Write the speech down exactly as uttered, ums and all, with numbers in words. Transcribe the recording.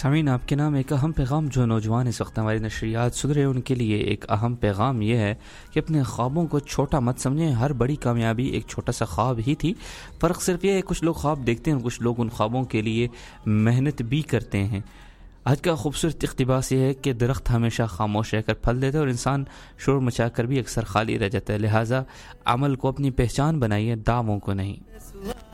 सामीन, आपके नाम एक अहम पैगाम जो नौजवान इस वक्त हमारी नशरियात सुन रहे हैं उनके लिए एक अहम पैगाम यह है कि अपने ख्वाबों को छोटा मत समझें। हर बड़ी कामयाबी एक छोटा सा ख्वाब ही थी। फ़र्क सिर्फ यह है कुछ लोग ख्वाब देखते हैं और कुछ लोग उन ख्वाबों के लिए मेहनत भी करते हैं। आज का खूबसूरत इक़्तिबास यह है कि दरख्त हमेशा खामोश रहकर फल देता है और इंसान शोर मचा कर भी अक्सर खाली रह जाता है। लिहाजा अमल को अपनी पहचान बनाइए, दावों को नहीं।